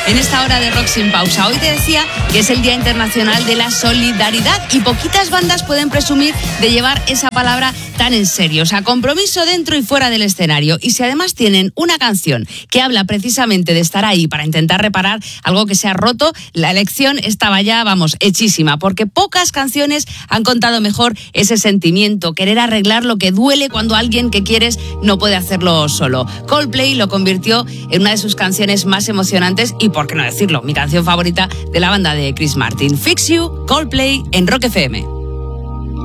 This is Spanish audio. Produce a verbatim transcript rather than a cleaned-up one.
en esta hora de Rock Sin Pausa. Hoy te decía que es el Día Internacional de la Solidaridad y poquitas bandas pueden presumir de llevar esa palabra tan en serio. O sea, compromiso dentro y fuera del escenario. Y si además tienen una canción que habla precisamente de estar ahí para intentar reparar algo que se ha roto, la elección estaba ya, vamos, hechísima, porque pocas canciones han contado mejor ese sentimiento, querer arreglar lo que duele cuando alguien que quieres no puede hacerlo solo. Coldplay lo convirtió en una de sus canciones más emocionantes y, por qué no decirlo, mi canción favorita de la banda de Chris Martin. Fix You, Coldplay en Rock F M.